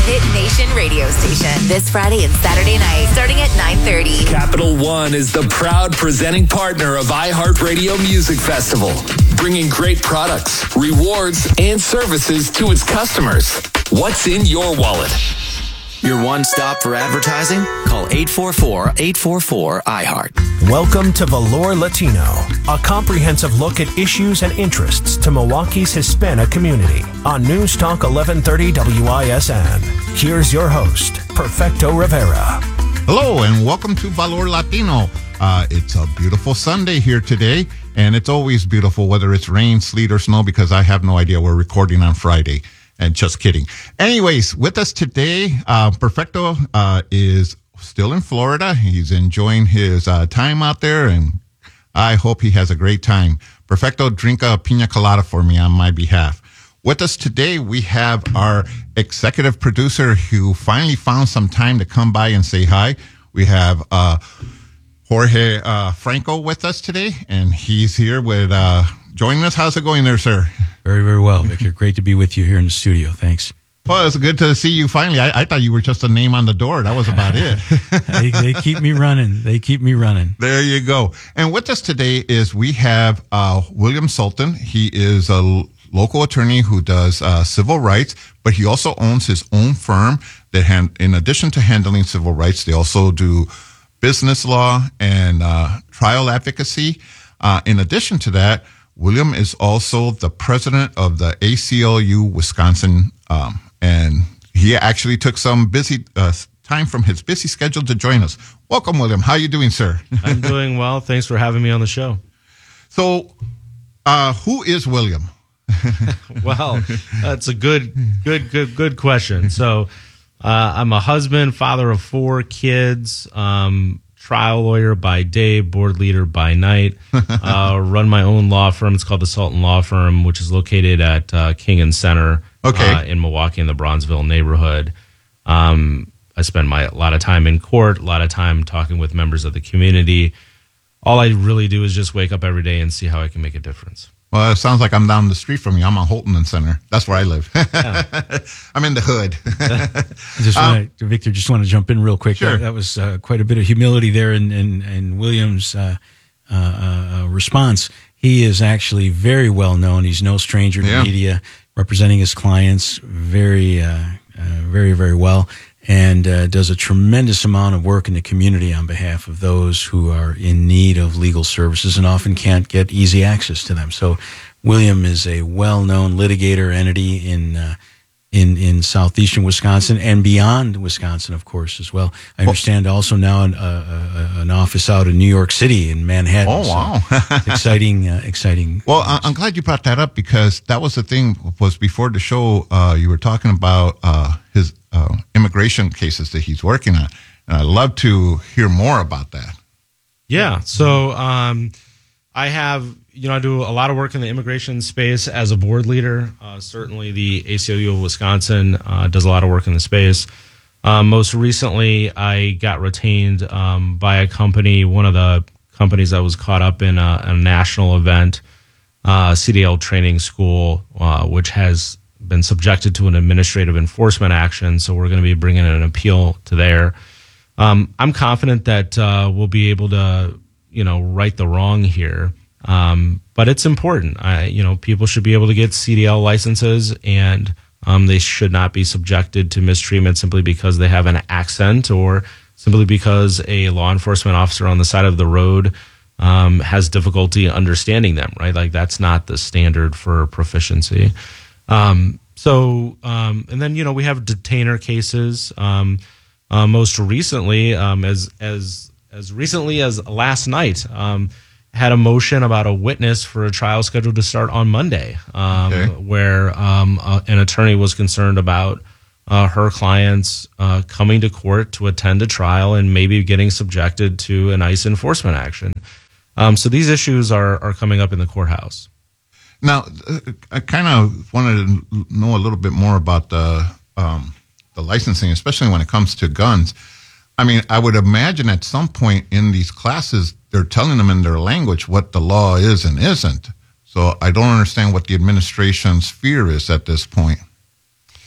Hit Nation radio station this Friday and Saturday night starting at 9:30. Capital One is the proud presenting partner of iHeartRadio Music Festival, bringing great products, rewards, and services to its customers. What's in your wallet? Your one stop for advertising? Call 844-844-iHeart. Welcome to Valor Latino, a comprehensive look at issues and interests to Milwaukee's Hispanic community on News Talk 1130 WISN. Here's your host, Perfecto Rivera. Hello and welcome to Valor Latino. It's a beautiful Sunday here today, and it's always beautiful whether it's rain, sleet, or snow, because I have no idea. We're recording on Friday. And just kidding. Anyways, with us today, Perfecto is still in Florida. He's enjoying his time out there, and I hope he has a great time. Perfecto, drink a pina colada for me on my behalf. With us today, we have our executive producer who finally found some time to come by and say hi. We have Jorge Franco with us today, and he's here with joining us. How's it going there, sir? Very, very well, Victor. Great to be with you here in the studio. Thanks. Well, it's good to see you finally. I thought you were just a name on the door. That was about it. They keep me running. There you go. And with us today is we have William Sultan. He is a local attorney who does civil rights, but he also owns his own firm that, in addition to handling civil rights, they also do business law and trial advocacy. In addition to that, William is also the president of the ACLU Wisconsin, and he actually took some busy time from his busy schedule to join us. Welcome, William. How are you doing, sir? I'm doing well. Thanks for having me on the show. So, who is William? Well, that's a good question. So, I'm a husband, father of 4 kids, trial lawyer by day, board leader by night. Run my own law firm. It's called the Sultan Law Firm, which is located at King and Center in Milwaukee in the Bronzeville neighborhood. I spend a lot of time in court, a lot of time talking with members of the community. All I really do is just wake up every day and see how I can make a difference. Well, it sounds like I'm down the street from you. I'm on Holton and Center. That's where I live. Yeah. I'm in the hood. Victor, just want to jump in real quick. Sure. That was quite a bit of humility there in William's response. He is actually very well known. He's no stranger to media, representing his clients very, very well, and does a tremendous amount of work in the community on behalf of those who are in need of legal services and often can't get easy access to them. So William is a well-known litigator entity in southeastern Wisconsin and beyond Wisconsin, of course, as well. I understand also now an office out in New York City in Manhattan. Oh, wow. So exciting. Well, I'm glad you brought that up, because that was the thing, was before the show, you were talking about his immigration cases that he's working on. And I'd love to hear more about that. Yeah. So I have, I do a lot of work in the immigration space as a board leader. Certainly the ACLU of Wisconsin does a lot of work in the space. Most recently, I got retained by a company, one of the companies that was caught up in a national event, CDL training school, which has been subjected to an administrative enforcement action. So we're going to be bringing an appeal to there. I'm confident that we'll be able to, right the wrong here. But it's important. People should be able to get CDL licenses, and they should not be subjected to mistreatment simply because they have an accent or simply because a law enforcement officer on the side of the road has difficulty understanding them, right? Like, that's not the standard for proficiency. And then, we have detainer cases. Most recently, as recently as last night, had a motion about a witness for a trial scheduled to start on Monday, where an attorney was concerned about her clients coming to court to attend a trial and maybe getting subjected to an ICE enforcement action. So these issues are coming up in the courthouse. Now, I kind of wanted to know a little bit more about the licensing, especially when it comes to guns. I mean, I would imagine at some point in these classes, they're telling them in their language what the law is and isn't. So I don't understand what the administration's fear is at this point.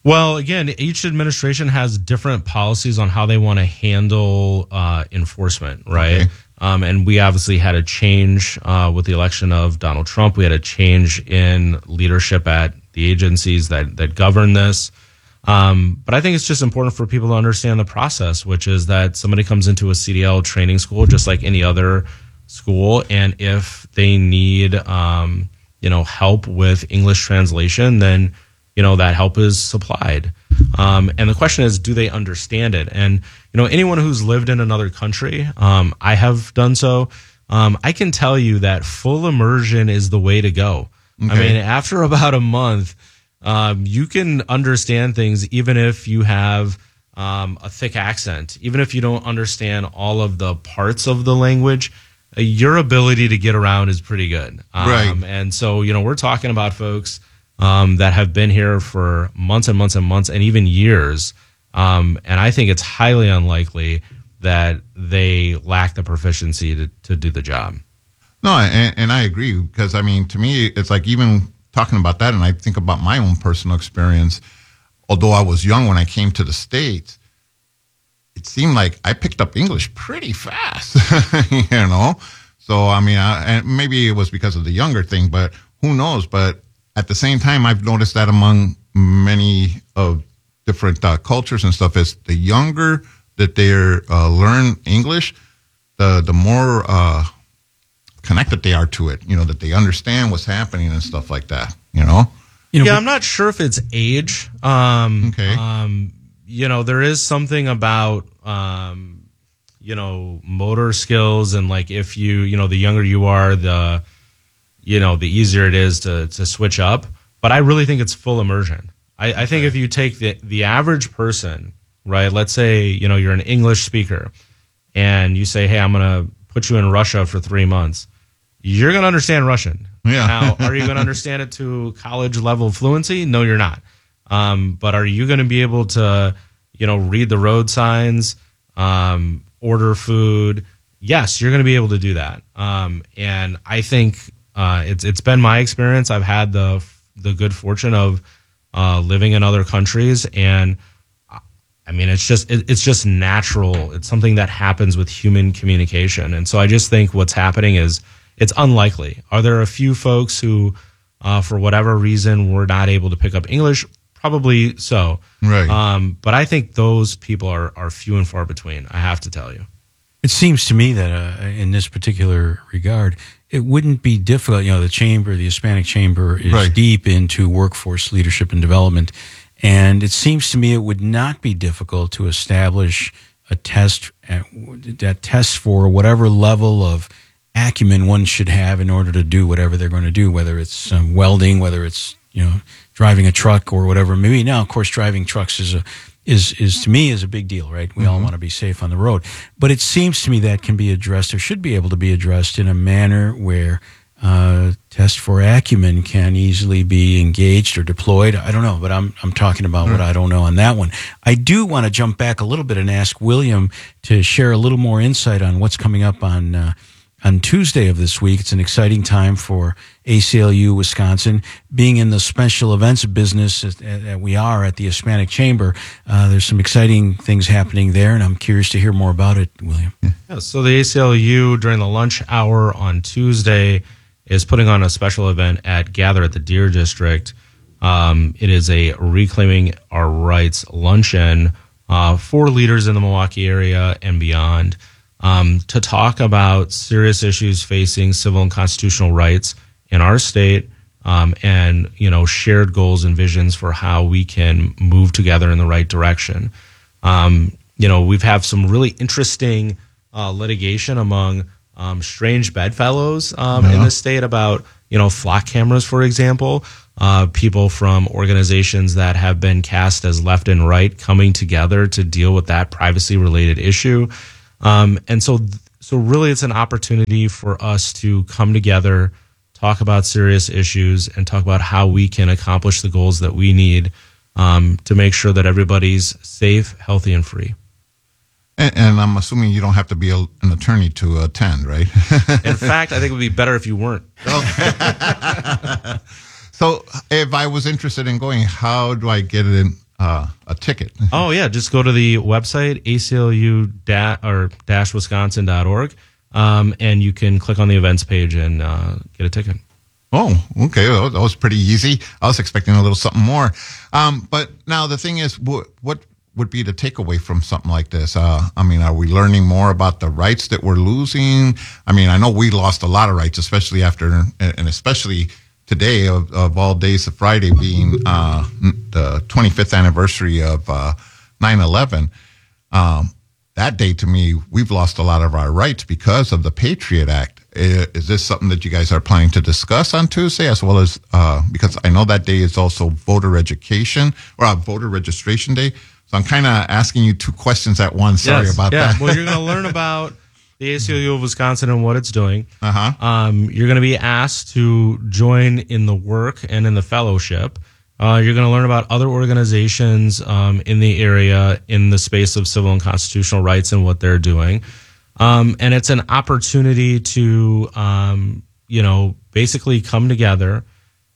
Well, again, each administration has different policies on how they want to handle enforcement, right? Okay. And we obviously had a change with the election of Donald Trump. We had a change in leadership at the agencies that govern this. But I think it's just important for people to understand the process, which is that somebody comes into a CDL training school just like any other school, and if they need help with English translation, then that help is supplied. And the question is, do they understand it? And anyone who's lived in another country, I have done so. I can tell you that full immersion is the way to go. Okay. I mean, after about a month, you can understand things even if you have a thick accent, even if you don't understand all of the parts of the language. Your ability to get around is pretty good. Right. And so, we're talking about folks that have been here for months and months and months and even years. And I think it's highly unlikely that they lack the proficiency to do the job. No, and I agree, because, I mean, to me, it's like, even talking about that, and I think about my own personal experience, although I was young when I came to the States, it seemed like I picked up English pretty fast, So, I mean, and maybe it was because of the younger thing, but who knows? But at the same time, I've noticed that among many of different cultures and stuff, is the younger that they learn English, the more connected they are to it, that they understand what's happening and stuff like that, Yeah, I'm not sure if it's age. Okay. There is something about, motor skills, and like if you, the younger you are, the easier it is to switch up. But I really think it's full immersion. I think if you take the average person, right, let's say, you're an English speaker and you say, hey, I'm going to put you in Russia for 3 months. You're going to understand Russian. Yeah. Now, are you going to understand it to college level fluency? No, you're not. But are you going to be able to, read the road signs, order food? Yes, you're going to be able to do that. And I think it's been my experience. I've had the good fortune of living in other countries, and I mean, it's just natural. It's something that happens with human communication. And so I just think what's happening is it's unlikely. Are there a few folks who, for whatever reason, were not able to pick up English? Probably so. Right. But I think those people are few and far between, I have to tell you. It seems to me that in this particular regard, it wouldn't be difficult. The Hispanic Chamber is right. deep into workforce leadership and development. And it seems to me it would not be difficult to establish a test that tests for whatever level of acumen one should have in order to do whatever they're going to do, whether it's welding, whether it's driving a truck or whatever. Maybe now, of course, driving trucks is to me is a big deal, right? We all want to be safe on the road, but it seems to me that can be addressed or should be able to be addressed in a manner where test for acumen can easily be engaged or deployed. I don't know, but I'm talking about what I don't know on that one. I do want to jump back a little bit and ask William to share a little more insight on what's coming up on Tuesday of this week. It's an exciting time for ACLU Wisconsin. Being in the special events business that we are at the Hispanic Chamber, there's some exciting things happening there, and I'm curious to hear more about it, William. Yeah, so the ACLU, during the lunch hour on Tuesday, is putting on a special event at Gather at the Deer District. It is a Reclaiming Our Rights luncheon for leaders in the Milwaukee area and beyond, to talk about serious issues facing civil and constitutional rights in our state, and shared goals and visions for how we can move together in the right direction. We've had some really interesting litigation among strange bedfellows in the state about flock cameras, for example. People from organizations that have been cast as left and right coming together to deal with that privacy related issue. And so really it's an opportunity for us to come together, talk about serious issues, and talk about how we can accomplish the goals that we need to make sure that everybody's safe, healthy, and free. And I'm assuming you don't have to be an attorney to attend, right? In fact, I think it would be better if you weren't. So if I was interested in going, how do I get in a ticket? Oh, yeah. Just go to the website, aclu-wisconsin.org, and you can click on the events page and get a ticket. Oh, okay. That was pretty easy. I was expecting a little something more. But now the thing is, what would be the takeaway from something like this? I mean, are we learning more about the rights that we're losing? I mean, I know we lost a lot of rights, especially especially today of all days of Friday being the 25th anniversary of 9/11. That day, to me, we've lost a lot of our rights because of the Patriot Act. Is this something that you guys are planning to discuss on Tuesday, as well as because I know that day is also voter education or voter registration day? So I'm kind of asking you two questions at once. Sorry about that. Well, you're going to learn about the ACLU of Wisconsin and what it's doing. Uh-huh. You're going to be asked to join in the work and in the fellowship. You're going to learn about other organizations in the area in the space of civil and constitutional rights and what they're doing. And it's an opportunity to, basically come together,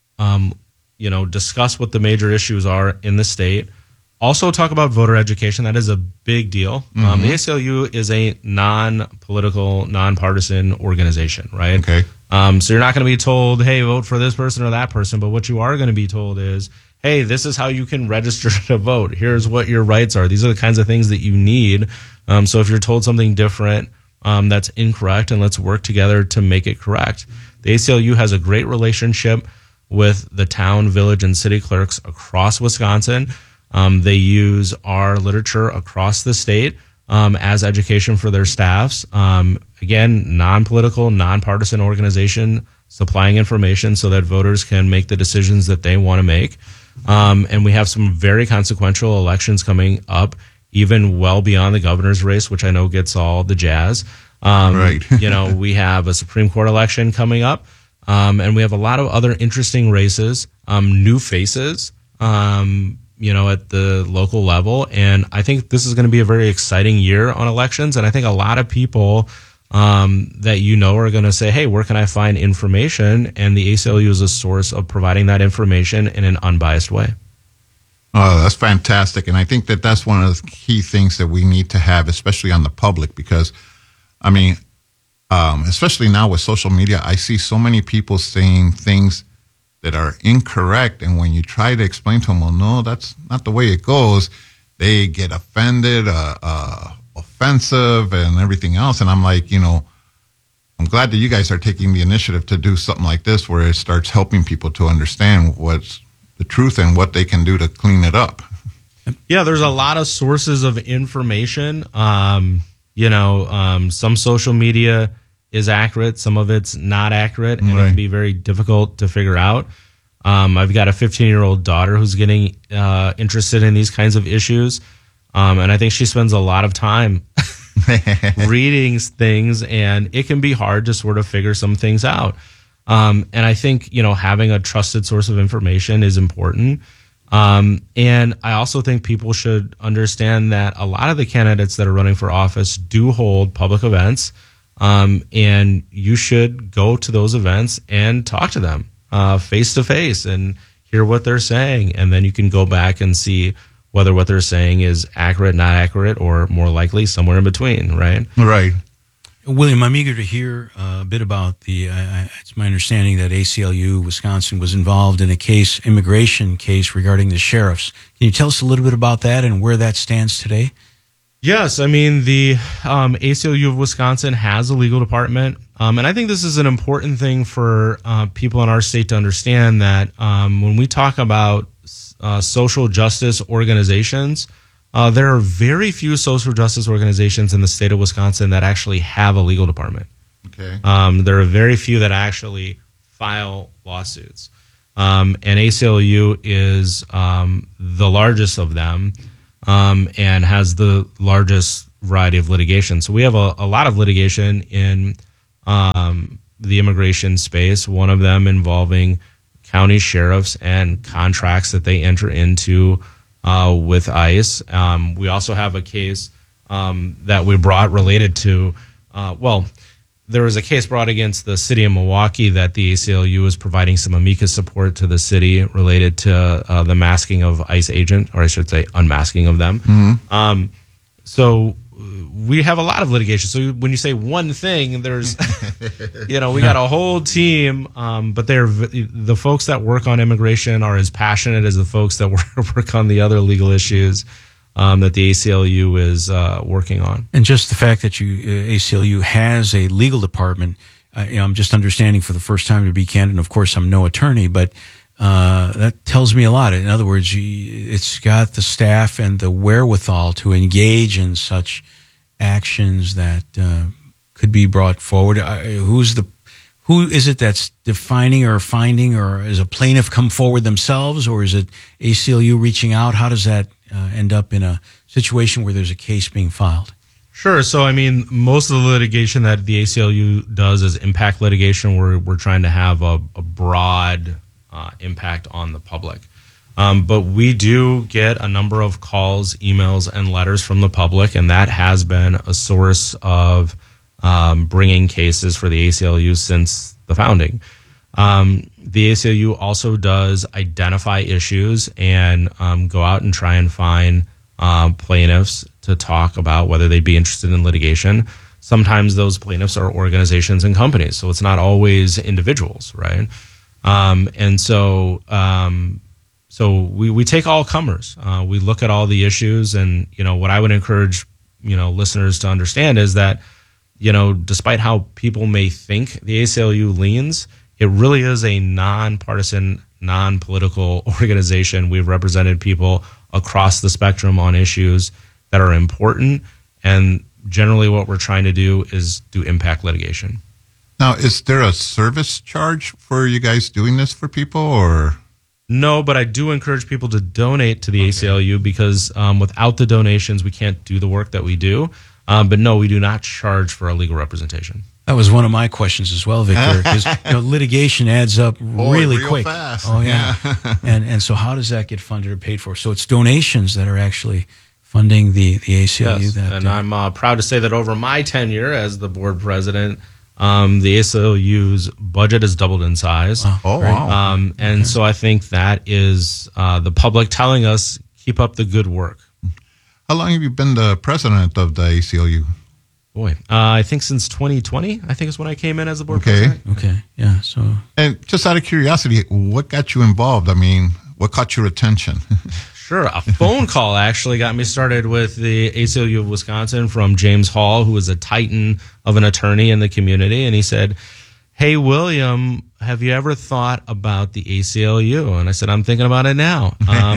discuss what the major issues are in the state. Also talk about voter education. That is a big deal. Mm-hmm. The ACLU is a non-political, non-partisan organization, right? Okay. So you're not going to be told, hey, vote for this person or that person. But what you are going to be told is, hey, this is how you can register to vote. Here's what your rights are. These are the kinds of things that you need. So if you're told something different, that's incorrect, and let's work together to make it correct. The ACLU has a great relationship with the town, village, and city clerks across Wisconsin. They use our literature across the state as education for their staffs. Again, non-political, non-partisan organization supplying information so that voters can make the decisions that they want to make. And we have some very consequential elections coming up, even well beyond the governor's race, which I know gets all the jazz. Right. We have a Supreme Court election coming up, and we have a lot of other interesting races, new faces, at the local level. And I think this is going to be a very exciting year on elections. And I think a lot of people that are going to say, hey, where can I find information? And the ACLU is a source of providing that information in an unbiased way. Oh, that's fantastic. And I think that that's one of the key things that we need to have, especially on the public, because, I mean, especially now with social media, I see so many people saying things that are incorrect. And when you try to explain to them, well, no, that's not the way it goes, they get offended, offensive and everything else. And I'm like, I'm glad that you guys are taking the initiative to do something like this, where it starts helping people to understand what's the truth and what they can do to clean it up. Yeah, there's a lot of sources of information. Some social media is accurate, some of it's not accurate, and Right. it can be very difficult to figure out. I've got a 15-year-old daughter who's getting interested in these kinds of issues, and I think she spends a lot of time reading things, and it can be hard to sort of figure some things out. And I think, having a trusted source of information is important. And I also think people should understand that a lot of the candidates that are running for office do hold public events. And you should go to those events and talk to them face to face and hear what they're saying. And then you can go back and see whether what they're saying is accurate, not accurate, or more likely somewhere in between, right? Right. William, I'm eager to hear a bit about it's my understanding that ACLU Wisconsin was involved in a immigration case regarding the sheriffs. Can you tell us a little bit about that and where that stands today? Yes, I mean, the ACLU of Wisconsin has a legal department. And I think this is an important thing for people in our state to understand, that when we talk about social justice organizations, there are very few social justice organizations in the state of Wisconsin that actually have a legal department. Okay. There are very few that actually file lawsuits. And ACLU is the largest of them, and has the largest variety of litigation. So we have a lot of litigation in the immigration space, one of them involving county sheriffs and contracts that they enter into with ICE. We also have a case that we brought related to, there was a case brought against the city of Milwaukee that the ACLU was providing some amicus support to the city related to the masking of ICE agent, or I should say unmasking of them. So we have a lot of litigation. So when you say one thing, there's, we got a whole team, but the folks that work on immigration are as passionate as the folks that work on the other legal issues that the ACLU is working on. And just the fact that ACLU has a legal department, I'm just understanding for the first time, to be candid, and of course I'm no attorney, but that tells me a lot. In other words, it's got the staff and the wherewithal to engage in such actions that could be brought forward. Who is it that's defining or finding, or is a plaintiff come forward themselves, or is it ACLU reaching out? How does that end up in a situation where there's a case being filed? Sure. So, I mean, most of the litigation that the ACLU does is impact litigation, where we're trying to have a broad impact on the public. But we do get a number of calls, emails, and letters from the public, and that has been a source of bringing cases for the ACLU since the founding. The ACLU also does identify issues and go out and try and find plaintiffs to talk about whether they'd be interested in litigation. Sometimes those plaintiffs are organizations and companies, so it's not always individuals, right? So we take all comers. We look at all the issues, and what I would encourage listeners to understand is that despite how people may think the ACLU leans, it really is a nonpartisan, non-political organization. We've represented people across the spectrum on issues that are important, and generally what we're trying to do is do impact litigation. Now, is there a service charge for you guys doing this for people, or? No, but I do encourage people to donate to the ACLU, because without the donations, we can't do the work that we do. But no, we do not charge for our legal representation. That was one of my questions as well, Victor, because litigation adds up really quick. Fast. Oh, yeah. and so how does that get funded or paid for? So it's donations that are actually funding the ACLU. Yes, I'm proud to say that over my tenure as the board president, the ACLU's budget has doubled in size. Oh, wow. So I think that is the public telling us, keep up the good work. How long have you been the president of the ACLU? Boy, I think since 2020, I think is when I came in as the board president. Okay, yeah. So, and just out of curiosity, what got you involved? I mean, what caught your attention? Sure. A phone call actually got me started with the ACLU of Wisconsin from James Hall, who is a titan of an attorney in the community. And he said, "Hey, William, have you ever thought about the ACLU?" And I said, "I'm thinking about it now."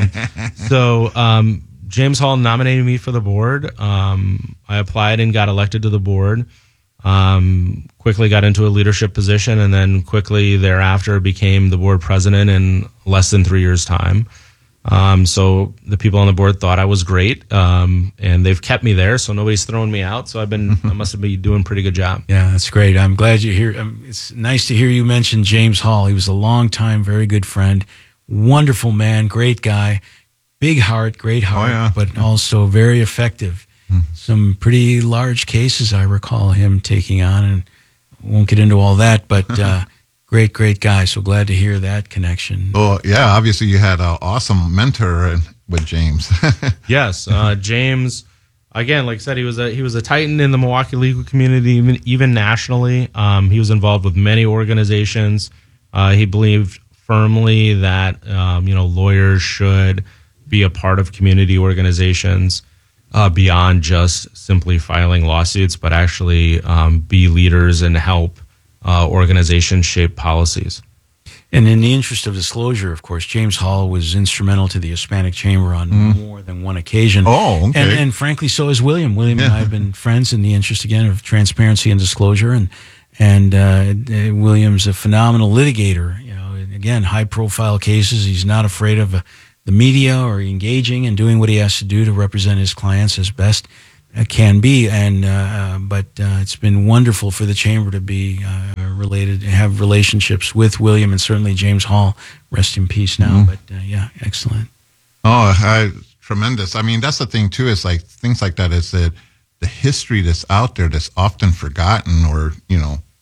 James Hall nominated me for the board. I applied and got elected to the board. Quickly got into a leadership position, and then quickly thereafter became the board president in less than 3 years' time. So the people on the board thought I was great, and they've kept me there, so nobody's thrown me out. So I must have been doing a pretty good job. Yeah, that's great. I'm glad you're here. It's nice to hear you mention James Hall. He was a long-time, very good friend, wonderful man, great guy, big heart, great heart, but also very effective. Some pretty large cases I recall him taking on, and won't get into all that, but great guy. So glad to hear that connection. Well, yeah, obviously you had an awesome mentor with James. Yes, James. Again, like I said, he was a titan in the Milwaukee legal community, even nationally. He was involved with many organizations. He believed firmly that lawyers should be a part of community organizations beyond just simply filing lawsuits, but actually be leaders and help organizations shape policies. And in the interest of disclosure, of course, James Hall was instrumental to the Hispanic Chamber on more than one occasion. Oh, okay. And frankly, so is William. William and I have been friends in the interest, again, of transparency and disclosure. And William's a phenomenal litigator. Again, high-profile cases. He's not afraid of the media or engaging and doing what he has to do to represent his clients as best can be. But it's been wonderful for the chamber to be related, have relationships with William and certainly James Hall. Rest in peace now. But excellent. Oh, tremendous. I mean, that's the thing too. Is like things like that. Is that the history that's out there that's often forgotten, or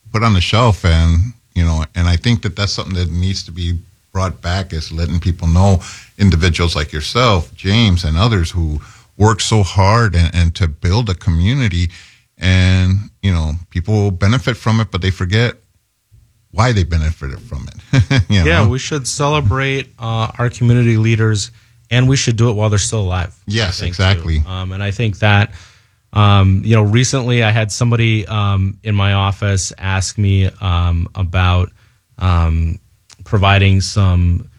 put on the shelf, and I think that that's something that needs to be brought back, is letting people know, individuals like yourself, James, and others who work so hard and to build a community, and people benefit from it, but they forget why they benefited from it. Yeah, we should celebrate our community leaders, and we should do it while they're still alive. Yes, exactly. And I think that recently I had somebody in my office ask me about providing some,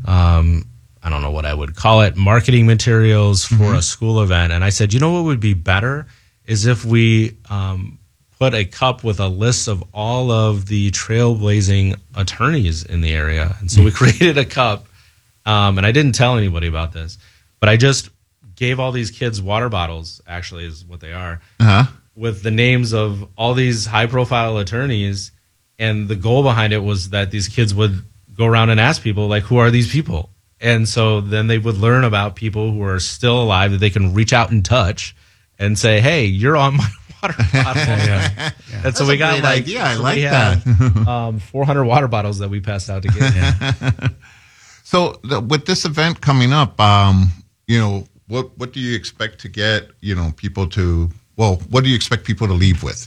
I don't know what I would call it, marketing materials for a school event. And I said, what would be better is if we put a cup with a list of all of the trailblazing attorneys in the area. And so we created a cup, and I didn't tell anybody about this, but I just gave all these kids water bottles, actually is what they are, with the names of all these high-profile attorneys. And the goal behind it was that these kids would go around and ask people, like, who are these people? And so then they would learn about people who are still alive that they can reach out and touch and say, hey, you're on my water bottle. And so we got I like that. 400 water bottles that we passed out to kids. So with this event coming up, what do you expect to get, people to, what do you expect people to leave with,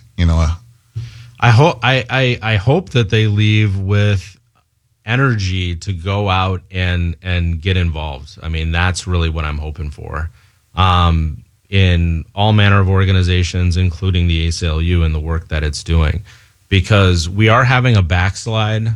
I hope that they leave with energy to go out and get involved. I mean, that's really what I'm hoping for. In all manner of organizations, including the ACLU and the work that it's doing, because we are having a backslide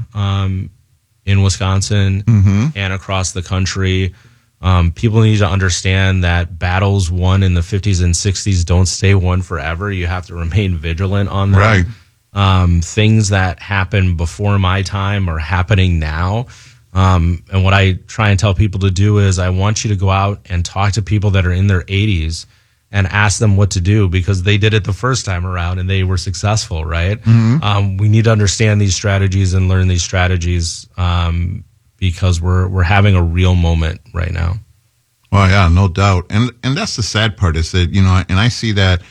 in Wisconsin and across the country. People need to understand that battles won in the 50s and 60s don't stay won forever. You have to remain vigilant on them. Right. Things that happened before my time are happening now. And what I try and tell people to do is I want you to go out and talk to people that are in their 80s and ask them what to do, because they did it the first time around and they were successful, right? We need to understand these strategies and learn these strategies because we're having a real moment right now. Well, yeah, no doubt. And that's the sad part, is that, and I see that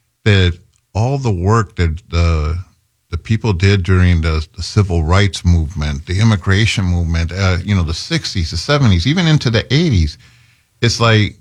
all the work that the people did during the civil rights movement, the immigration movement, the 60s, the 70s, even into the 80s, it's like,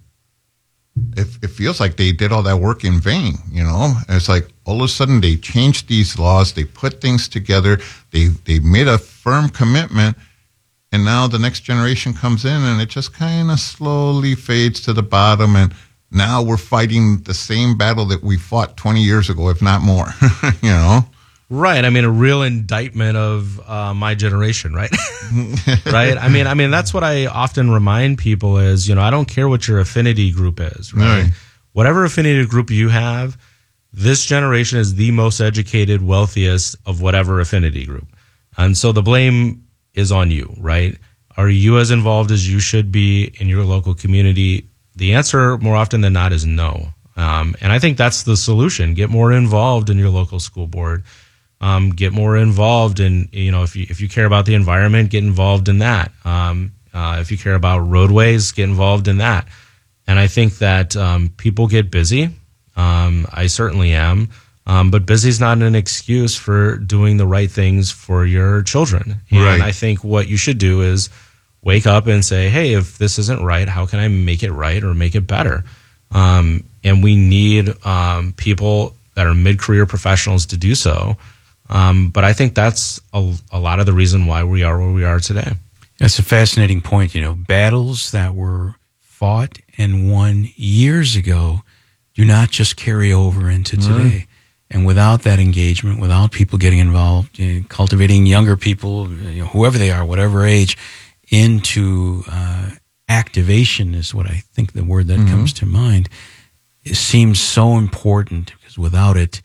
it feels like they did all that work in vain, And it's like all of a sudden they changed these laws, they put things together, they made a firm commitment, and now the next generation comes in and it just kind of slowly fades to the bottom, and now we're fighting the same battle that we fought 20 years ago, if not more, Right. I mean, a real indictment of my generation, right? Right. I mean, that's what I often remind people is, I don't care what your affinity group is, right? Whatever affinity group you have, this generation is the most educated, wealthiest of whatever affinity group. And so the blame is on you, right? Are you as involved as you should be in your local community? The answer more often than not is no. And I think that's the solution. Get more involved in your local school board. Get more involved in, if you care about the environment, get involved in that. If you care about roadways, get involved in that. And I think that people get busy. I certainly am. But busy is not an excuse for doing the right things for your children. And I think what you should do is wake up and say, hey, if this isn't right, how can I make it right or make it better? And we need people that are mid-career professionals to do so. But I think that's a lot of the reason why we are where we are today. That's a fascinating point. Battles that were fought and won years ago do not just carry over into today. And without that engagement, without people getting involved, cultivating younger people, whoever they are, whatever age, into activation is what I think the word that comes to mind. It seems so important, because without it,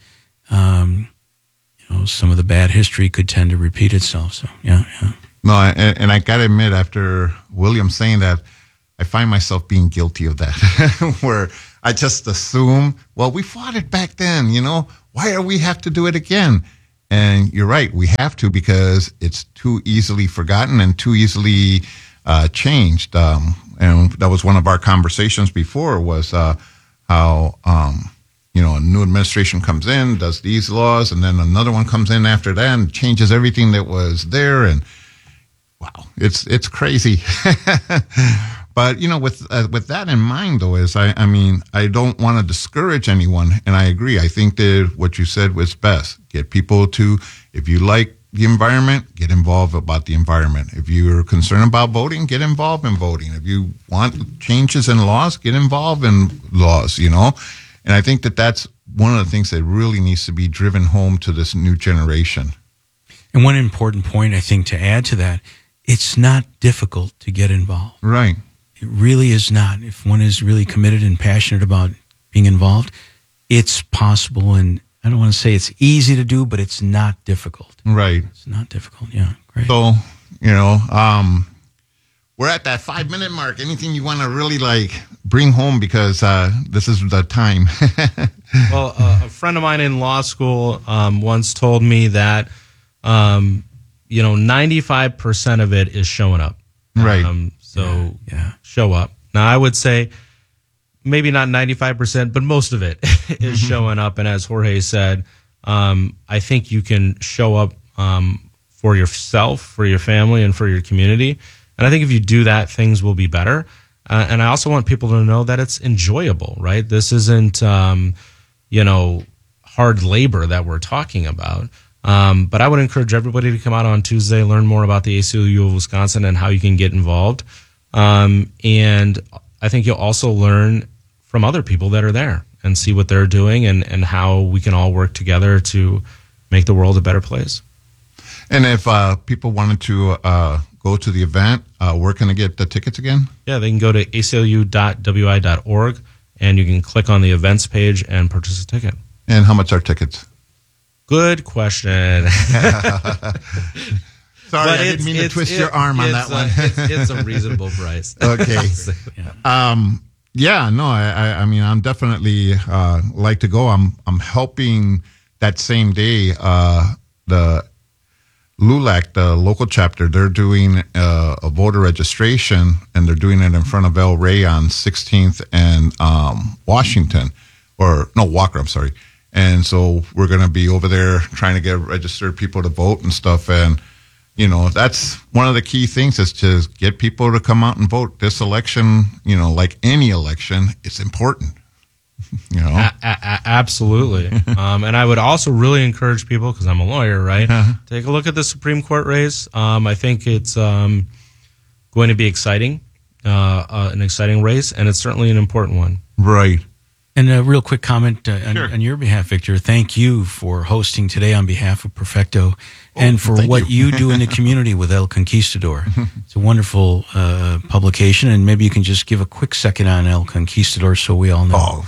some of the bad history could tend to repeat itself. So, yeah. No, and I got to admit, after William saying that, I find myself being guilty of that, where I just assume, well, we fought it back then, why do we have to do it again? And you're right, we have to, because it's too easily forgotten and too easily changed. And that was one of our conversations before, was how a new administration comes in, does these laws, and then another one comes in after that and changes everything that was there. And wow, it's crazy. But, with that in mind, though, I don't want to discourage anyone. And I agree. I think that what you said was best. Get people to, if you like the environment, get involved about the environment. If you're concerned about voting, get involved in voting. If you want changes in laws, get involved in laws, And I think that that's one of the things that really needs to be driven home to this new generation. And one important point, I think, to add to that, it's not difficult to get involved. Right. It really is not. If one is really committed and passionate about being involved, it's possible. And I don't want to say it's easy to do, but it's not difficult. Right. It's not difficult. Yeah. Great. So, we're at that 5-minute mark. Anything you want to really bring home, because this is the time. Well, a friend of mine in law school once told me that 95% of it is showing up. Right. Show up. Now, I would say maybe not 95%, but most of it is showing up. And as Jorge said, I think you can show up for yourself, for your family, and for your community. And I think if you do that, things will be better. And I also want people to know that it's enjoyable, right? This isn't, hard labor that we're talking about. But I would encourage everybody to come out on Tuesday, learn more about the ACLU of Wisconsin and how you can get involved. And I think you'll also learn from other people that are there and see what they're doing and how we can all work together to make the world a better place. And if people wanted to go to the event, where can they get the tickets again? Yeah, they can go to aclu.wi.org, and you can click on the events page and purchase a ticket. And how much are tickets? Good question. Sorry, I didn't mean to twist your arm on that one. It's a reasonable price. Okay. I'm definitely like to go. I'm helping that same day. The LULAC, the local chapter, they're doing a voter registration, and they're doing it in front of El Rey on 16th and Walker. I'm sorry. And so we're going to be over there trying to get registered people to vote and stuff. And, that's one of the key things is to get people to come out and vote. This election, like any election, it's important. Absolutely. And I would also really encourage people, because I'm a lawyer, right? Take a look at the Supreme Court race. I think it's going to be exciting, an exciting race, and it's certainly an important one. Right. And a real quick comment on your behalf, Victor. Thank you for hosting today on behalf of Perfecto and for what you do in the community with El Conquistador. It's a wonderful publication, and maybe you can just give a quick second on El Conquistador so we all know. Oh,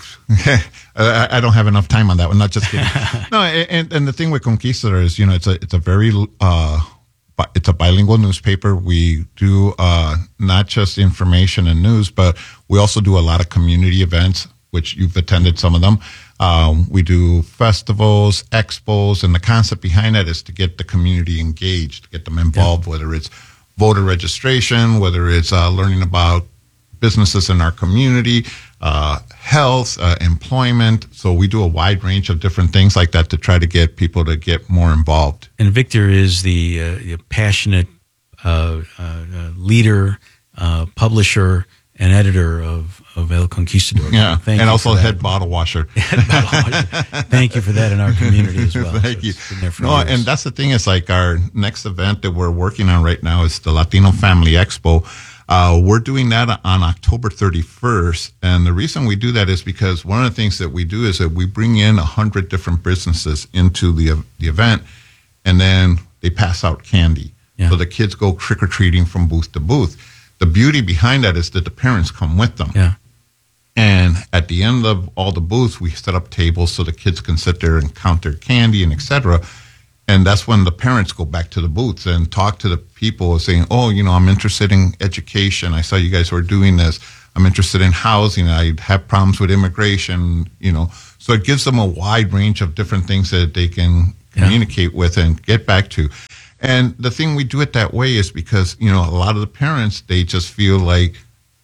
I don't have enough time on that one. Not just kidding. No, and the thing with Conquistador is, it's a very it's a bilingual newspaper. We do not just information and news, but we also do a lot of community events, which you've attended some of them. We do festivals, expos, and the concept behind that is to get the community engaged, to get them involved, whether it's voter registration, whether it's learning about businesses in our community, health, employment. So we do a wide range of different things like that to try to get people to get more involved. And Victor is the passionate leader, publisher, and editor of El Conquistador. Yeah, Thank and you also for that. head bottle washer. Thank you for that in our community as well. Thank you. It's been there for No, years. and that's the thing is our next event that we're working on right now is the Latino Family Expo. We're doing that on October 31st. And the reason we do that is because one of the things that we do is that we bring in 100 different businesses into the event, and then they pass out candy. Yeah. So the kids go trick-or-treating from booth to booth. The beauty behind that is that the parents come with them. Yeah. And at the end of all the booths, we set up tables so the kids can sit there and count their candy and et cetera. And that's when the parents go back to the booths and talk to the people saying, oh, I'm interested in education. I saw you guys were doing this. I'm interested in housing. I have problems with immigration, So it gives them a wide range of different things that they can communicate with and get back to. And the thing we do it that way is because, a lot of the parents, they just feel like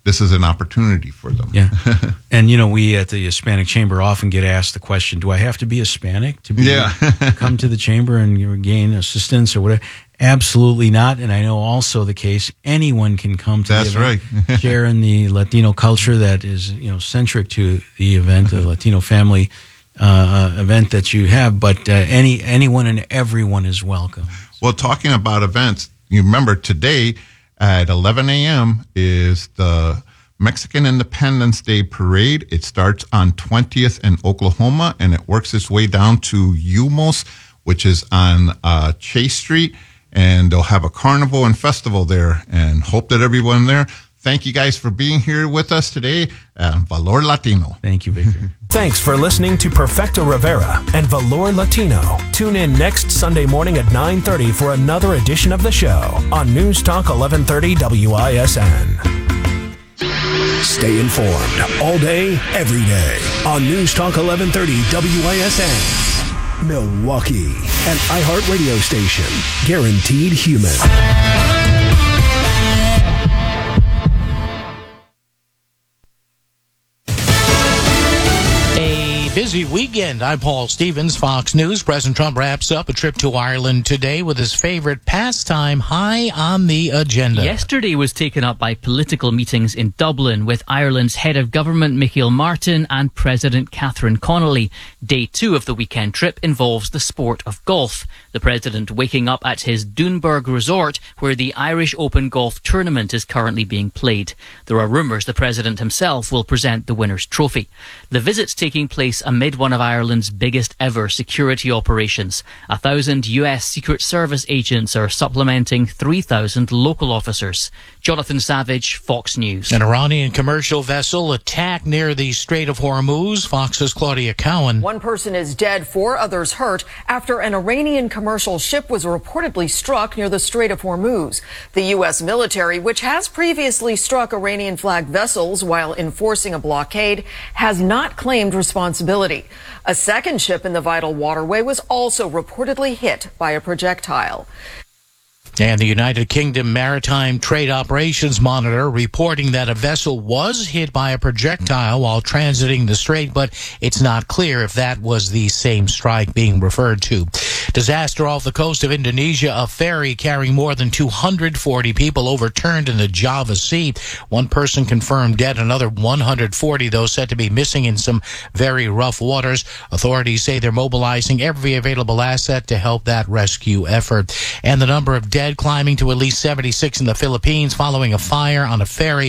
this is an opportunity for them. Yeah. And, we at the Hispanic Chamber often get asked the question, do I have to be Hispanic to come to the Chamber and gain assistance or whatever? Absolutely not. And I know also the case, anyone can come to the event. That's right. Share in the Latino culture that is, centric to the event, the Latino family event that you have. But anyone and everyone is welcome. Well, talking about events, you remember today at 11 a.m. is the Mexican Independence Day Parade. It starts on 20th in Oklahoma, and it works its way down to Umos, which is on Chase Street. And they'll have a carnival and festival there, and hope that everyone there. Thank you guys for being here with us today at Valor Latino. Thank you, Victor. Thanks for listening to Perfecto Rivera and Valor Latino. Tune in next Sunday morning at 9:30 for another edition of the show on News Talk 1130 WISN. Stay informed all day, every day on News Talk 1130 WISN. Milwaukee, an iHeartRadio station, guaranteed human. Busy weekend. I'm Paul Stevens, Fox News. President Trump wraps up a trip to Ireland today with his favorite pastime high on the agenda. Yesterday was taken up by political meetings in Dublin with Ireland's head of government Michael Martin and President Catherine Connolly. Day 2 of the weekend trip involves the sport of golf. The president waking up at his Doonburg resort where the Irish Open golf tournament is currently being played. There are rumours the president himself will present the winner's trophy. The visit's taking place amid one of Ireland's biggest ever security operations. 1,000 US Secret Service agents are supplementing 3,000 local officers. Jonathan Savage, Fox News. An Iranian commercial vessel attacked near the Strait of Hormuz. Fox's Claudia Cowan. One person is dead, 4 others hurt after an Iranian commercial ship was reportedly struck near the Strait of Hormuz. The U.S. military, which has previously struck Iranian-flagged vessels while enforcing a blockade, has not claimed responsibility. A second ship in the vital waterway was also reportedly hit by a projectile. And the United Kingdom Maritime Trade Operations Monitor reporting that a vessel was hit by a projectile while transiting the strait, but it's not clear if that was the same strike being referred to. Disaster off the coast of Indonesia. A ferry carrying more than 240 people overturned in the Java Sea. One person confirmed dead, another 140, though, said to be missing in some very rough waters. Authorities say they're mobilizing every available asset to help that rescue effort. And the number of dead climbing to at least 76 in the Philippines following a fire on a ferry.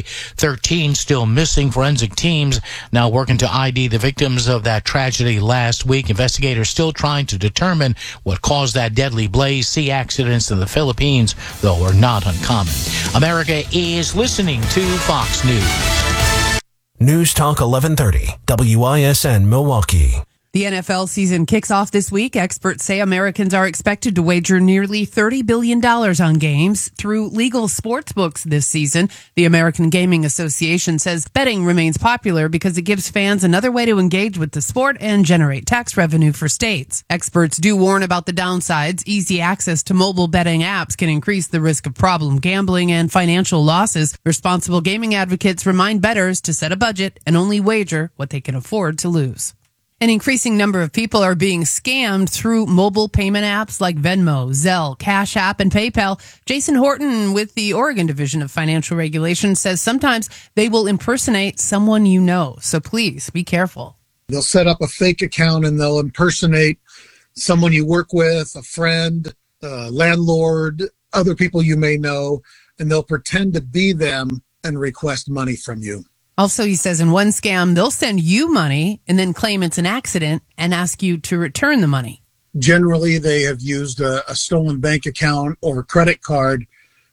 13 still missing. Forensic teams now working to ID the victims of that tragedy last week. Investigators still trying to determine what caused that deadly blaze. Sea accidents in the Philippines, though, are not uncommon. America is listening to Fox News. News Talk 1130 WISN Milwaukee. The NFL season kicks off this week. Experts say Americans are expected to wager nearly $30 billion on games through legal sports books this season. The American Gaming Association says betting remains popular because it gives fans another way to engage with the sport and generate tax revenue for states. Experts do warn about the downsides. Easy access to mobile betting apps can increase the risk of problem gambling and financial losses. Responsible gaming advocates remind bettors to set a budget and only wager what they can afford to lose. An increasing number of people are being scammed through mobile payment apps like Venmo, Zelle, Cash App, and PayPal. Jason Horton with the Oregon Division of Financial Regulation says sometimes they will impersonate someone you know. So please be careful. They'll set up a fake account and they'll impersonate someone you work with, a friend, a landlord, other people you may know, and they'll pretend to be them and request money from you. Also, he says in one scam, they'll send you money and then claim it's an accident and ask you to return the money. Generally, they have used a stolen bank account or credit card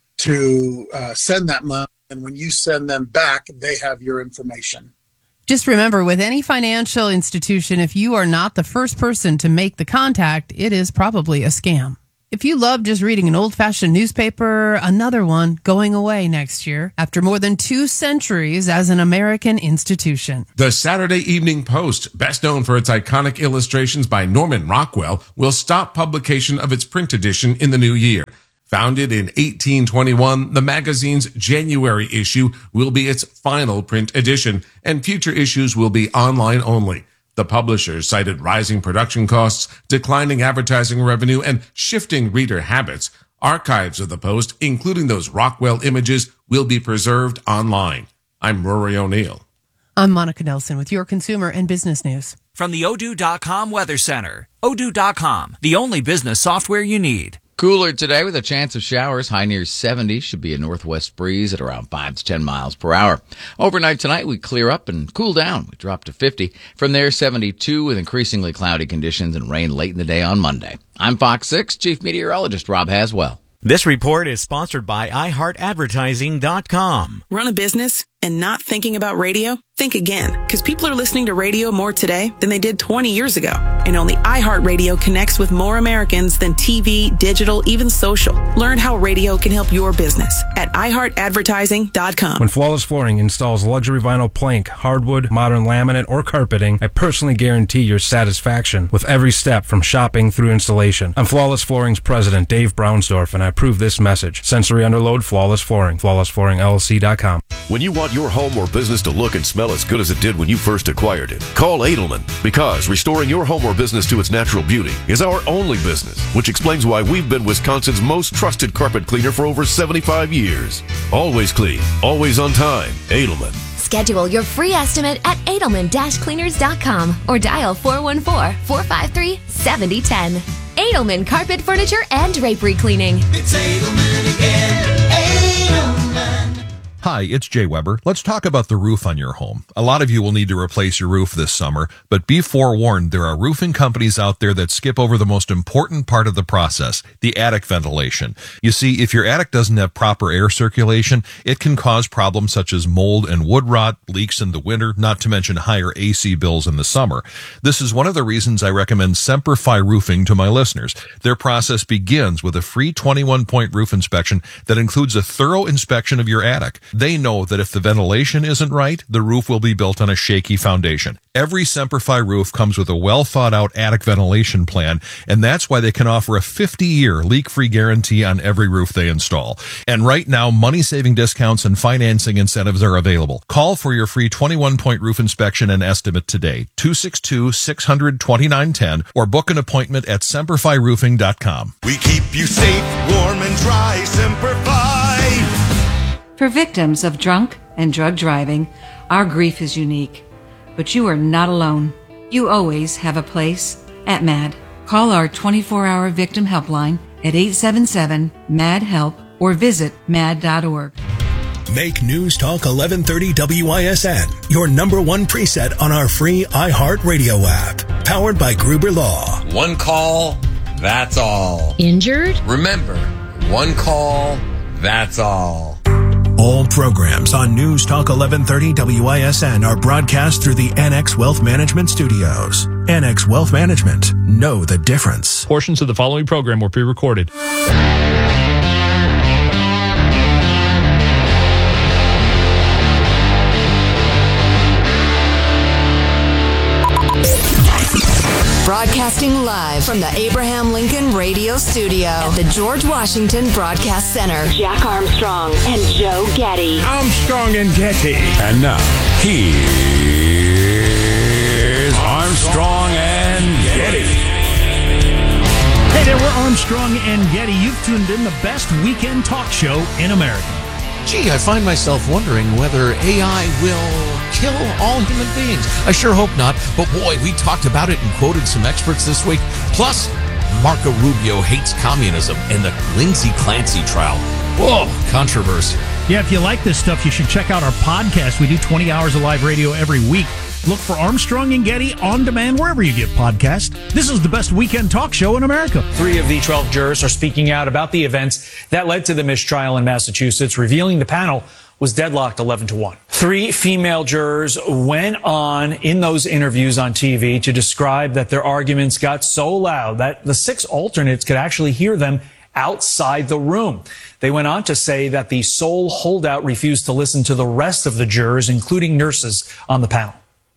to send that money. And when you send them back, they have your information. Just remember, with any financial institution, if you are not the first person to make the contact, it is probably a scam. If you love just reading an old-fashioned newspaper, another one going away next year after more than 2 centuries as an American institution. The Saturday Evening Post, best known for its iconic illustrations by Norman Rockwell, will stop publication of its print edition in the new year. Founded in 1821, the magazine's January issue will be its final print edition, and future issues will be online only. The publishers cited rising production costs, declining advertising revenue, and shifting reader habits. Archives of the Post, including those Rockwell images, will be preserved online. I'm Rory O'Neill. I'm Monica Nelson with your consumer and business news. From the Odoo.com Weather Center. Odoo.com, the only business software you need. Cooler today with a chance of showers. High near 70. Should be a northwest breeze at around 5 to 10 miles per hour. Overnight tonight, we clear up and cool down. We drop to 50. From there, 72 with increasingly cloudy conditions and rain late in the day on Monday. I'm Fox 6 Chief Meteorologist Rob Haswell. This report is sponsored by iHeartAdvertising.com. Run a business and not thinking about radio? Think again, because people are listening to radio more today than they did 20 years ago. And only iHeartRadio connects with more Americans than TV, digital, even social. Learn how radio can help your business at iHeartAdvertising.com. When Flawless Flooring installs luxury vinyl plank, hardwood, modern laminate, or carpeting, I personally guarantee your satisfaction with every step from shopping through installation. I'm Flawless Flooring's president, Dave Brownsdorf, and I approve this message. Sensory underload, Flawless Flooring. FlawlessFlooringLLC.com. When you want your home or business to look and smell as good as it did when you first acquired it, call Edelman, because restoring your home or business to its natural beauty is our only business, which explains why we've been Wisconsin's most trusted carpet cleaner for over 75 years. Always clean, always on time. Edelman. Schedule your free estimate at Edelman-Cleaners.com or dial 414-453-7010. Edelman Carpet Furniture and Drapery Cleaning. It's Edelman again. Edelman. Hi, it's Jay Weber. Let's talk about the roof on your home. A lot of you will need to replace your roof this summer, but be forewarned, there are roofing companies out there that skip over the most important part of the process, the attic ventilation. You see, if your attic doesn't have proper air circulation, it can cause problems such as mold and wood rot, leaks in the winter, not to mention higher AC bills in the summer. This is one of the reasons I recommend Semperfi Roofing to my listeners. Their process begins with a free 21-point roof inspection that includes a thorough inspection of your attic. They know that if the ventilation isn't right, the roof will be built on a shaky foundation. Every Semperfi roof comes with a well-thought-out attic ventilation plan, and that's why they can offer a 50-year leak-free guarantee on every roof they install. And right now, money-saving discounts and financing incentives are available. Call for your free 21-point roof inspection and estimate today, 262-600-2910, or book an appointment at SemperfiRoofing.com. We keep you safe, warm, and dry. Semperfi. For victims of drunk and drug driving, our grief is unique. But you are not alone. You always have a place at MAD. Call our 24-hour victim helpline at 877-MAD-HELP or visit mad.org. Make News Talk 1130 WISN your number one preset on our free iHeartRadio app. Powered by Gruber Law. One call, that's all. Injured? Remember, one call, that's all. All programs on News Talk 1130 WISN are broadcast through the NX Wealth Management Studios. NX Wealth Management. Know the difference. Portions of the following program were pre-recorded. Broadcasting live from the Abraham Lincoln Radio Studio at the George Washington Broadcast Center. Jack Armstrong and Joe Getty. Armstrong and Getty. And now, here's Armstrong and Getty. Hey there, we're Armstrong and Getty. You've tuned in the best weekend talk show in America. Gee, I find myself wondering whether AI will kill all human beings. I sure hope not, but boy, we talked about it and quoted some experts this week. Plus, Marco Rubio hates communism and the Lindsay Clancy trial. Whoa, controversy. Yeah, if you like this stuff, you should check out our podcast. We do 20 hours of live radio every week. Look for Armstrong and Getty on demand wherever you get podcasts. This is the best weekend talk show in America. 3 of the 12 jurors are speaking out about the events that led to the mistrial in Massachusetts, revealing the panel was deadlocked 11-1. 3 female jurors went on in those interviews on TV to describe that their arguments got so loud that the 6 alternates could actually hear them outside the room. They went on to say that the sole holdout refused to listen to the rest of the jurors, including nurses on the panel.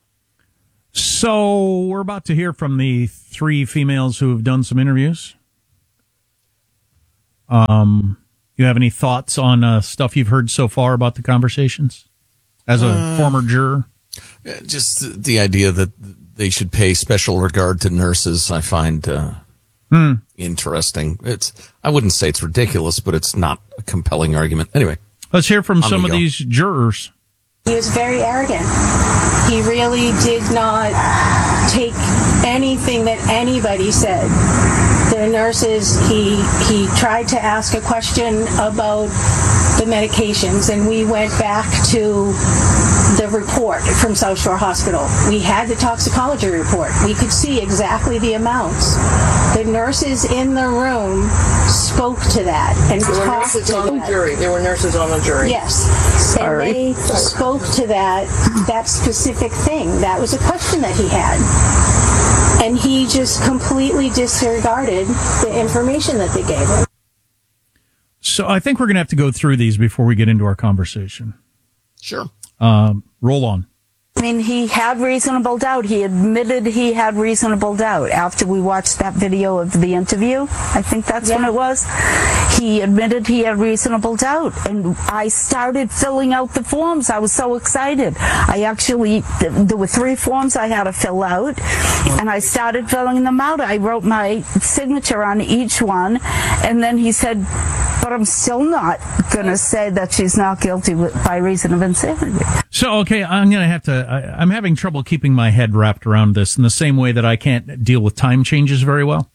So we're about to hear from the 3 females who have done some interviews. You have any thoughts on stuff you've heard so far about the conversations as a former juror? Just the idea that they should pay special regard to nurses, I find interesting. I wouldn't say it's ridiculous, but it's not a compelling argument. Anyway. Let's hear from some of these jurors. He was very arrogant. He really did not take anything that anybody said. The nurses, he tried to ask a question about the medications, and we went back to the report from South Shore Hospital. We had the toxicology report. We could see exactly the amounts. The nurses in the room spoke to that and talked to that. There were nurses on the jury. Yes. Sorry. And they spoke to that specific thing. That was a question that he had. And he just completely disregarded the information that they gave him. So I think we're going to have to go through these before we get into our conversation. Sure. Roll on. I mean, he had reasonable doubt. He admitted he had reasonable doubt after we watched that video of the interview. I think that's when it was. He admitted he had reasonable doubt. And I started filling out the forms. I was so excited. There were 3 forms I had to fill out, and I started filling them out. I wrote my signature on each one, and then he said, but I'm still not going to say that she's not guilty by reason of insanity. So, okay, I'm going to have to, I'm having trouble keeping my head wrapped around this in the same way that I can't deal with time changes very well.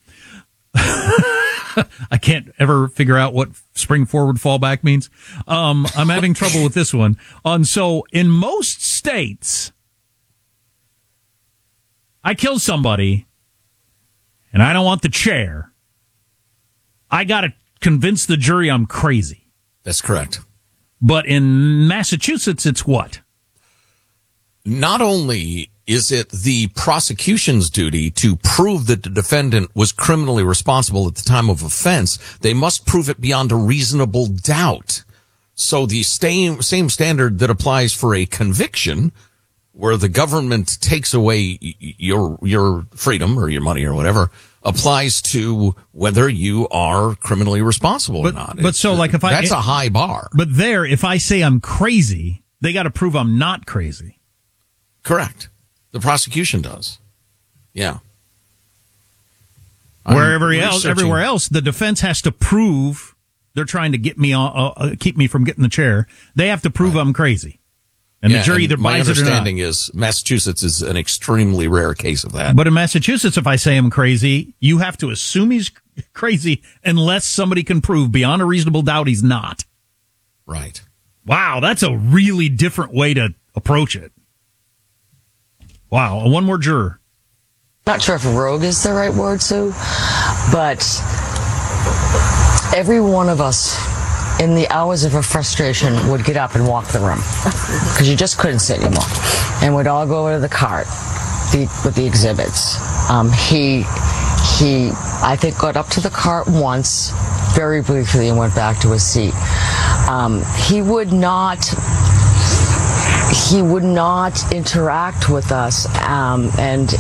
I can't ever figure out what spring forward, fall back means. I'm having trouble with this one. So in most states, I kill somebody and I don't want the chair. I got to convince the jury I'm crazy. That's correct. But in Massachusetts, it's what? Not only is it the prosecution's duty to prove that the defendant was criminally responsible at the time of offense, they must prove it beyond a reasonable doubt. So the same standard that applies for a conviction, where the government takes away your freedom or your money or whatever, applies to whether you are criminally responsible or not. But so, like, that's a high bar. But there, if I say I'm crazy, they got to prove I'm not crazy. Correct. The prosecution does. Yeah. Everywhere else, the defense has to prove they're trying to get me keep me from getting the chair. They have to prove I'm crazy. And the jury either buys it or not. My understanding is Massachusetts is an extremely rare case of that. But in Massachusetts, if I say I'm crazy, you have to assume he's crazy unless somebody can prove beyond a reasonable doubt he's not. Right. Wow, that's a really different way to approach it. Wow, one more juror. Not sure if rogue is the right word, Sue, but every one of us in the hours of her frustration would get up and walk the room because you just couldn't sit anymore, and we'd all go over to the cart with the exhibits. He I think got up to the cart once very briefly and went back to his seat. He would not interact with us and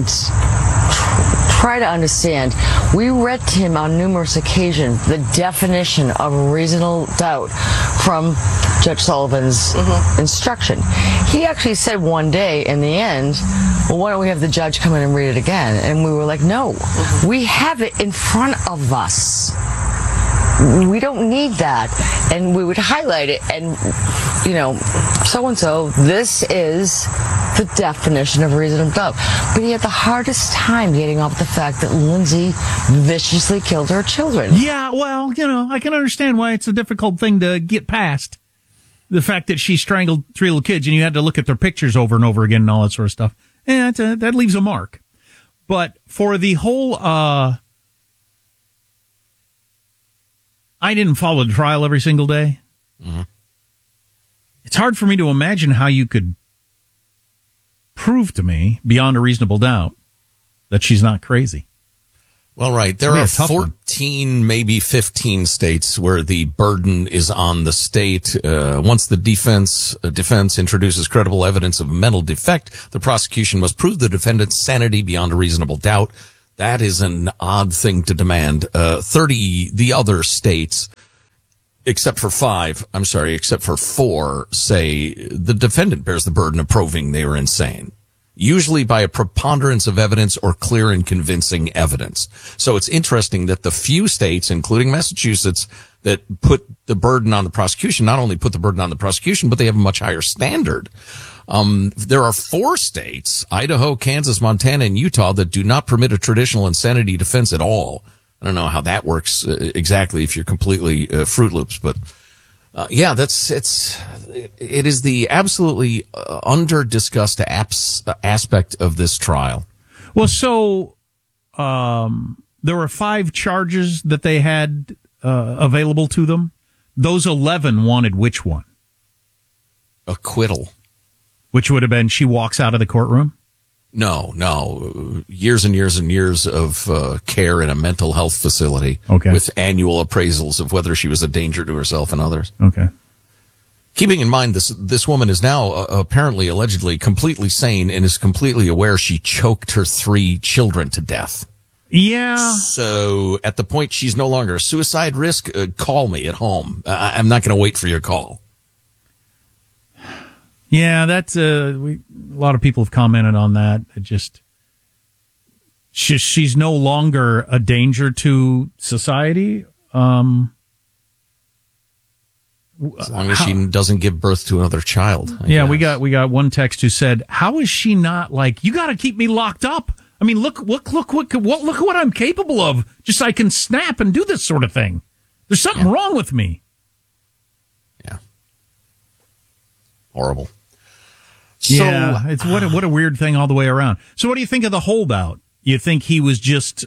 try to understand. We read to him on numerous occasions the definition of reasonable doubt from Judge Sullivan's instruction. He actually said one day in the end, well, why don't we have the judge come in and read it again? And we were like, no, we have it in front of us. We don't need that. And we would highlight it and, so-and-so, this is the definition of reasonable doubt. But he had the hardest time getting off the fact that Lindsay viciously killed her children. Yeah, well, I can understand why it's a difficult thing to get past. The fact that she strangled 3 little kids and you had to look at their pictures over and over again and all that sort of stuff. Yeah, that leaves a mark. But for the whole, I didn't follow the trial every single day. Mm-hmm. It's hard for me to imagine how you could prove to me beyond a reasonable doubt that she's not crazy. Well, right. There are 14, maybe 15 states where the burden is on the state. Once the defense introduces credible evidence of a mental defect, the prosecution must prove the defendant's sanity beyond a reasonable doubt. That is an odd thing to demand. 30, the other states, except for 4, say the defendant bears the burden of proving they were insane, usually by a preponderance of evidence or clear and convincing evidence. So it's interesting that the few states, including Massachusetts, that put the burden on the prosecution, not only put the burden on the prosecution, but they have a much higher standard. There are 4 states, Idaho, Kansas, Montana, and Utah, that do not permit a traditional insanity defense at all. I don't know how that works exactly if you're completely Fruit Loops, but yeah, it is the absolutely under-discussed aspect of this trial. Well, so there were 5 charges that they had available to them. Those 11 wanted which one? Acquittal. Which would have been she walks out of the courtroom? No. Years and years and years of care in a mental health facility with annual appraisals of whether she was a danger to herself and others. Okay. Keeping in mind this woman is now apparently, allegedly, completely sane and is completely aware she choked her 3 children to death. Yeah. So at the point she's no longer a suicide risk, call me at home. I'm not going to wait for your call. Yeah, that's a lot of people have commented on that. It just she's no longer a danger to society. As long as she doesn't give birth to another child. I guess. we got one text who said, "How is she not like you got to keep me locked up? I mean, look what I'm capable of. Just so I can snap and do this sort of thing. There's something wrong with me." Yeah. Horrible. Yeah, it's what a weird thing all the way around. So what do you think of the holdout? You think he was just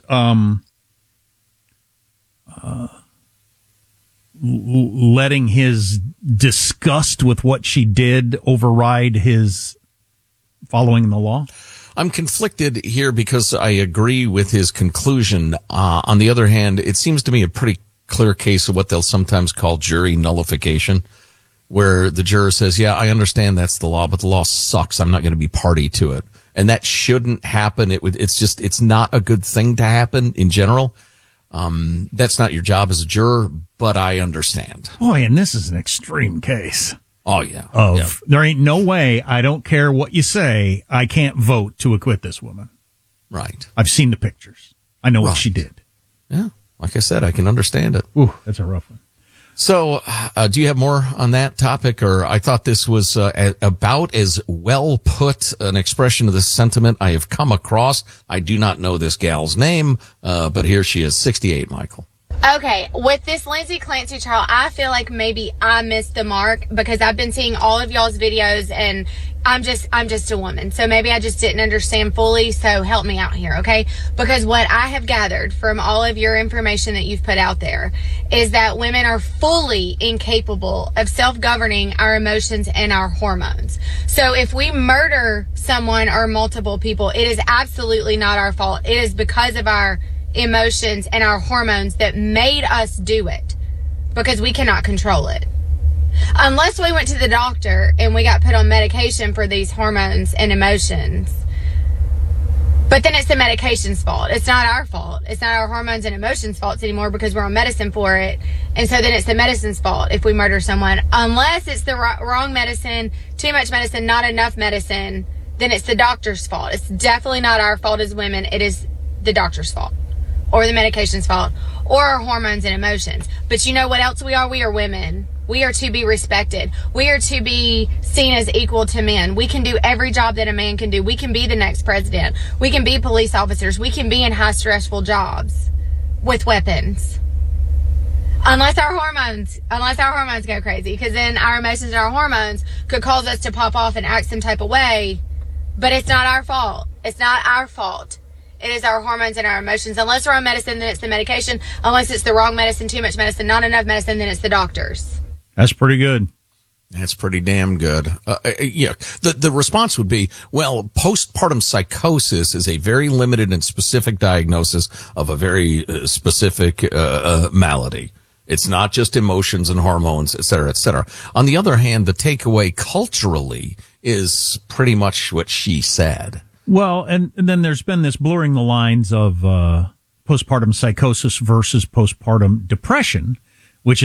letting his disgust with what she did override his following the law? I'm conflicted here because I agree with his conclusion. On the other hand, it seems to me a pretty clear case of what they'll sometimes call jury nullification, where the juror says, yeah, I understand that's the law, but the law sucks. I'm not going to be party to it. And that shouldn't happen. It's not a good thing to happen in general. That's not your job as a juror, but I understand. Boy, and this is an extreme case. Oh, yeah. There ain't no way, I don't care what you say, I can't vote to acquit this woman. Right. I've seen the pictures. I know what she did. Yeah. Like I said, I can understand it. Ooh, that's a rough one. So, do you have more on that topic? Or I thought this was about as well put an expression of this sentiment I have come across. I do not know this gal's name, but here she is, 68, Michael. Okay, with this Lindsay Clancy trial, I feel like maybe I missed the mark because I've been seeing all of y'all's videos and I'm just a woman. So maybe I just didn't understand fully. So help me out here, okay? Because what I have gathered from all of your information that you've put out there is that women are fully incapable of self-governing our emotions and our hormones. So if we murder someone or multiple people, it is absolutely not our fault. It is because of our emotions and our hormones that made us do it, because we cannot control it. Unless we went to the doctor and we got put on medication for these hormones and emotions. But then it's the medication's fault. It's not our fault. It's not our hormones and emotions' faults anymore because we're on medicine for it. And so then it's the medicine's fault if we murder someone. Unless it's the wrong medicine, too much medicine, not enough medicine, then it's the doctor's fault. It's definitely not our fault as women. It is the doctor's fault. Or the medication's fault, or our hormones and emotions. But you know what else we are? We are women. We are to be respected. We are to be seen as equal to men. We can do every job that a man can do. We can be the next president. We can be police officers. We can be in high stressful jobs with weapons. Unless our hormones go crazy, because then our emotions and our hormones could cause us to pop off and act some type of way. But it's not our fault. It's not our fault. It is our hormones and our emotions. Unless we're on medicine, then it's the medication. Unless it's the wrong medicine, too much medicine, not enough medicine, then it's the doctors. That's pretty good. That's pretty damn good. Yeah. The response would be, well, postpartum psychosis is a very limited and specific diagnosis of a very specific malady. It's not just emotions and hormones, et cetera, et cetera. On the other hand, the takeaway culturally is pretty much what she said. Well, and then there's been this blurring the lines of postpartum psychosis versus postpartum depression.